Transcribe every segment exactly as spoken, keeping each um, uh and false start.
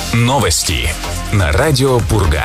Новости на радио Пурга.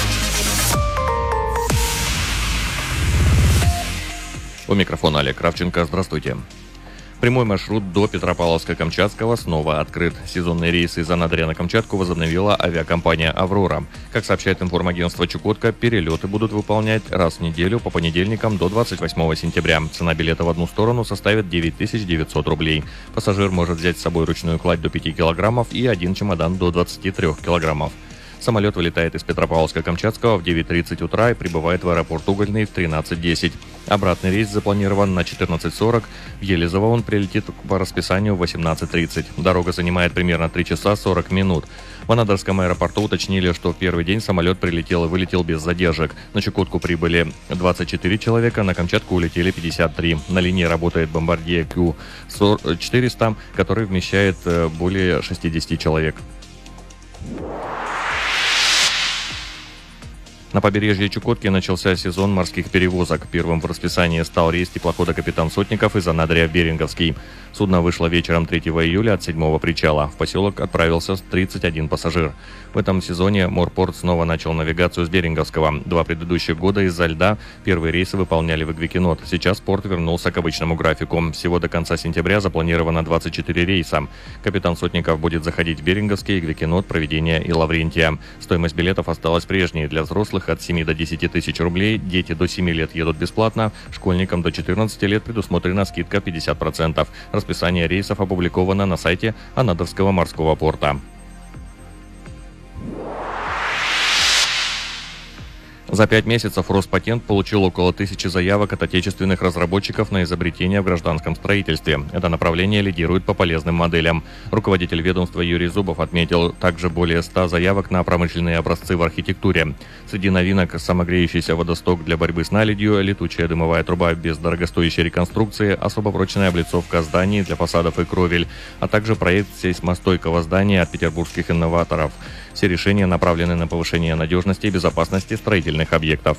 У микрофона Олег Кравченко. Здравствуйте. Прямой маршрут до Петропавловска-Камчатского снова открыт. Сезонные рейсы из Анадыря на Камчатку возобновила авиакомпания «Аврора». Как сообщает информагентство «Чукотка», перелеты будут выполнять раз в неделю по понедельникам до двадцать восьмого сентября. Цена билета в одну сторону составит девять тысяч девятьсот рублей. Пассажир может взять с собой ручную кладь до пяти килограммов и один чемодан до двадцати трёх килограммов. Самолет вылетает из Петропавловска-Камчатского в девять тридцать утра и прибывает в аэропорт Угольный в тринадцать десять. Обратный рейс запланирован на четырнадцать сорок. В Елизово он прилетит по расписанию в восемнадцать тридцать. Дорога занимает примерно три часа сорок минут. В Анадырском аэропорту уточнили, что в первый день самолет прилетел и вылетел без задержек. На Чукотку прибыли двадцать четыре человека, на Камчатку улетели пятьдесят три. На линии работает бомбардье Кью четыреста, который вмещает более шестидесяти человек. На побережье Чукотки начался сезон морских перевозок. Первым в расписании стал рейс теплохода «Капитан Сотников» из Анадыря в Беринговский. Судно вышло вечером третьего июля от седьмого причала. В поселок отправился тридцать один пассажир. В этом сезоне морпорт снова начал навигацию с Беринговского. Два предыдущих года из-за льда первые рейсы выполняли в Игвикинот. Сейчас порт вернулся к обычному графику. Всего до конца сентября запланировано двадцать четыре рейса. «Капитан Сотников» будет заходить в Беринговский, Игвикинот, Провидение и Лаврентия. Стоимость билетов осталась прежней. Для взрослых от семи до десяти тысяч рублей, дети до семи лет едут бесплатно, школьникам до четырнадцати лет предусмотрена скидка пятьдесят процентов. Расписание рейсов опубликовано на сайте Анадырского морского порта. За пять месяцев Роспатент получил около тысячи заявок от отечественных разработчиков на изобретения в гражданском строительстве. Это направление лидирует по полезным моделям. Руководитель ведомства Юрий Зубов отметил также более ста заявок на промышленные образцы в архитектуре. Среди новинок самогреющийся водосток для борьбы с наледью, летучая дымовая труба без дорогостоящей реконструкции, особо прочная облицовка зданий для фасадов и кровель, а также проект сейсмостойкого здания от петербургских инноваторов. Все решения направлены на повышение надежности и безопасности строительных объектов.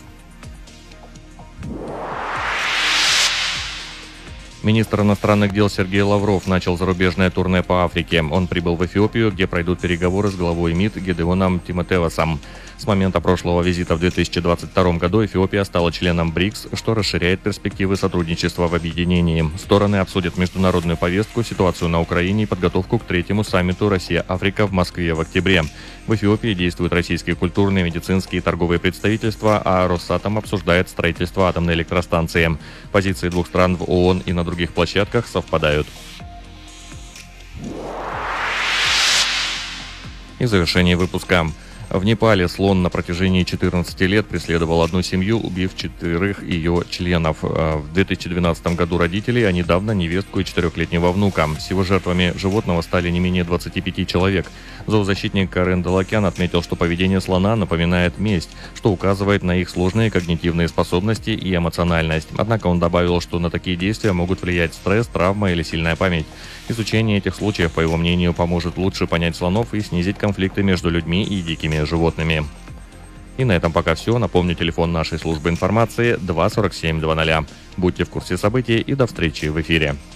Министр иностранных дел Сергей Лавров начал зарубежное турне по Африке. Он прибыл в Эфиопию, где пройдут переговоры с главой МИД Гедеоном Тимотеосом. С момента прошлого визита в две тысячи двадцать втором году Эфиопия стала членом БРИКС, что расширяет перспективы сотрудничества в объединении. Стороны обсудят международную повестку, ситуацию на Украине и подготовку к третьему саммиту Россия-Африка в Москве в октябре. В Эфиопии действуют российские культурные, медицинские и торговые представительства, а Росатом обсуждает строительство атомной электростанции. Позиции двух стран в ООН и на других площадках совпадают. И в завершении выпуска. В Непале слон на протяжении четырнадцати лет преследовал одну семью, убив четверых ее членов. В две тысячи двенадцатом году родителей, а недавно невестку и четырехлетнего внука. Всего жертвами животного стали не менее двадцати пяти человек. Зоозащитник Карен Далакян отметил, что поведение слона напоминает месть, что указывает на их сложные когнитивные способности и эмоциональность. Однако он добавил, что на такие действия могут влиять стресс, травма или сильная память. Изучение этих случаев, по его мнению, поможет лучше понять слонов и снизить конфликты между людьми и дикими животными. И на этом пока все. Напомню, телефон нашей службы информации два сорок семь двадцать. Будьте в курсе событий и до встречи в эфире.